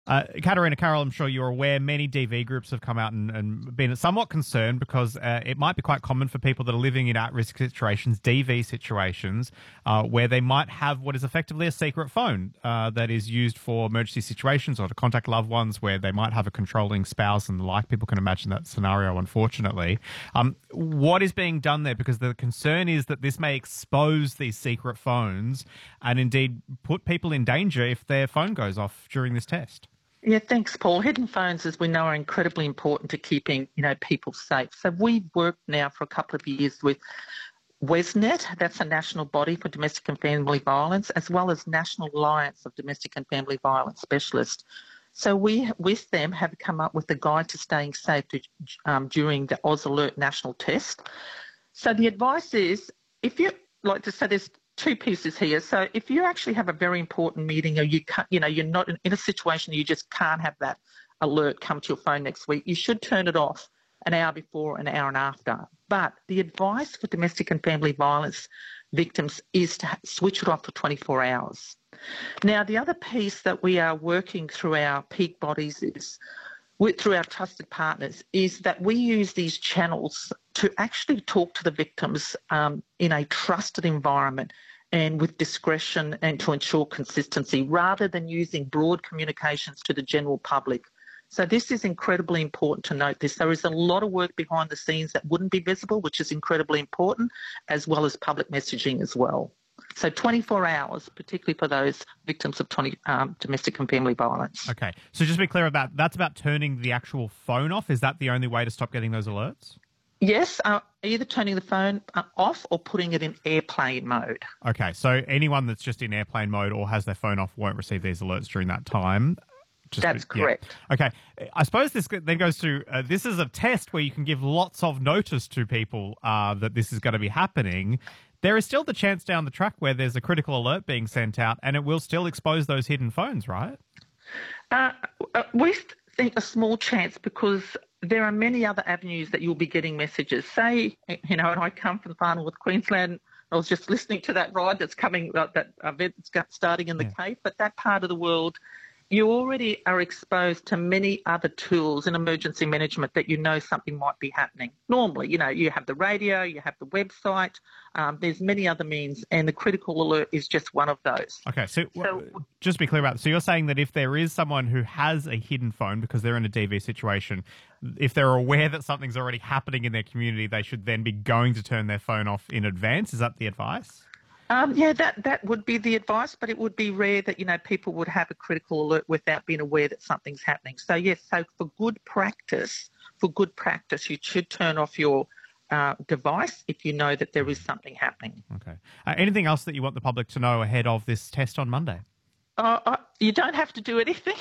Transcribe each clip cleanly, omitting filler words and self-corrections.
Katarina Carroll, I'm sure you're aware, many DV groups have come out and been somewhat concerned because it might be quite common for people that are living in at-risk situations, DV situations, where they might have what is effectively a secret phone that is used for emergency situations or to contact loved ones where they might have a controlling spouse and the like. People can imagine that scenario, unfortunately. What is being done there? Because the concern is that this may expose these secret phones and indeed put people in danger if their phone goes off during this test. Yeah, thanks, Paul. Hidden phones, as we know, are incredibly important to keeping, people safe. So we've worked now for a couple of years with WESNet, that's a national body for domestic and family violence, as well as National Alliance of Domestic and Family Violence Specialists. So we, with them, have come up with a guide to staying safe during the Oz Alert national test. So the advice is, if you like to say there's two pieces here. So if you actually have a very important meeting or you're not in a situation you just can't have that alert come to your phone next week, you should turn it off an hour before, an hour and after. But the advice for domestic and family violence victims is to switch it off for 24 hours. Now, the other piece that we are working through our peak bodies through our trusted partners is that we use these channels to actually talk to the victims in a trusted environment and with discretion and to ensure consistency rather than using broad communications to the general public. So this is incredibly important to note this. There is a lot of work behind the scenes that wouldn't be visible, which is incredibly important, as well as public messaging as well. So 24 hours, particularly for those victims of domestic and family violence. Okay. So just to be clear about that's about turning the actual phone off. Is that the only way to stop getting those alerts? Yes, either turning the phone off or putting it in airplane mode. Okay, so anyone that's just in airplane mode or has their phone off won't receive these alerts during that time. That's correct. Yeah. Okay, I suppose this then goes to, this is a test where you can give lots of notice to people that this is going to be happening. There is still the chance down the track where there's a critical alert being sent out and it will still expose those hidden phones, right? We think a small chance because there are many other avenues that you'll be getting messages. Say, and I come from Far North Queensland. I was just listening to that ride that's coming, that event that's starting in the Cape, but that part of the world, you already are exposed to many other tools in emergency management that something might be happening. Normally, you have the radio, you have the website, there's many other means, and the critical alert is just one of those. Okay, so just to be clear about this, so you're saying that if there is someone who has a hidden phone because they're in a DV situation, if they're aware that something's already happening in their community, they should then be going to turn their phone off in advance? Is that the advice? Yeah, that would be the advice, but it would be rare that, people would have a critical alert without being aware that something's happening. So, yes, for good practice, you should turn off your device if you know that there is something happening. Okay. Anything else that you want the public to know ahead of this test on Monday? You don't have to do anything,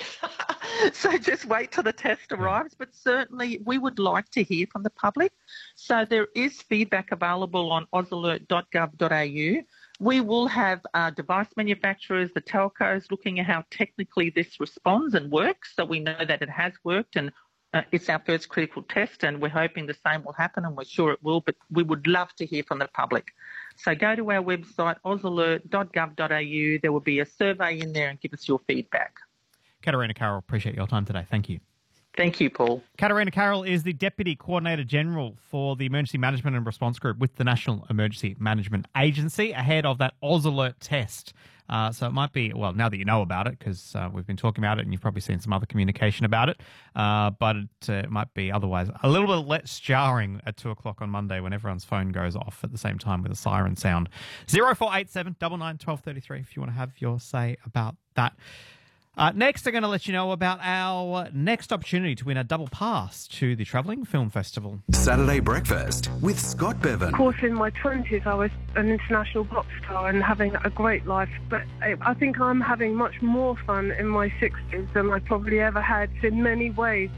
so just wait till the test arrives. But certainly we would like to hear from the public. So there is feedback available on ozalert.gov.au. We will have device manufacturers, the telcos, looking at how technically this responds and works, so we know that it has worked and it's our first critical test, and we're hoping the same will happen, and we're sure it will, but we would love to hear from the public. So go to our website, ozalert.gov.au. There will be a survey in there and give us your feedback. Katarina Carroll, appreciate your time today. Thank you. Thank you, Paul. Katarina Carroll is the Deputy Coordinator General for the Emergency Management and Response Group with the National Emergency Management Agency ahead of that Oz Alert test. So it might be, well, now that you know about it, because we've been talking about it and you've probably seen some other communication about it, but it might be otherwise a little bit less jarring at 2 o'clock on Monday when everyone's phone goes off at the same time with a siren sound. 0487 99 1233 if you want to have your say about that. Next, I'm going to let you know about our next opportunity to win a double pass to the Travelling Film Festival. Saturday Breakfast with Scott Bevan. Of course, in my 20s, I was an international pop star and having a great life. But I think I'm having much more fun in my 60s than I probably ever had in many ways.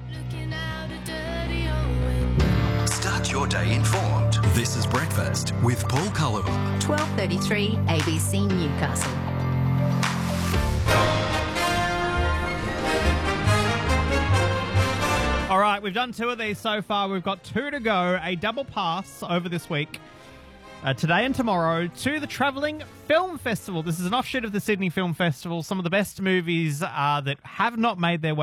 Start your day informed. This is Breakfast with Paul Culliver. 12:33 ABC Newcastle. All right, we've done 2 of these so far. We've got 2 to go. A double pass over this week today and tomorrow to the Travelling Film Festival. This is an offshoot of the Sydney Film Festival. Some of the best movies that have not made their way